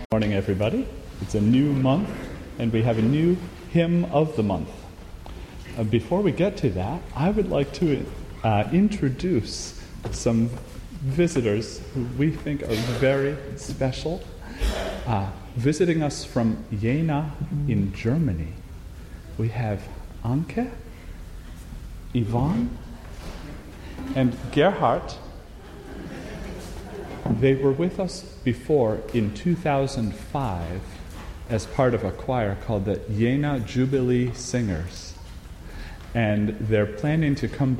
Morning, everybody. It's a new month, and we have a new hymn of the month. Before we get to that, I would like to introduce some visitors who we think are very special, visiting us from Jena in Germany. We have Anke, Yvonne, and Gerhard. They were with us before in 2005 as part of a choir called the Jena Jubilee Singers. And they're planning to come back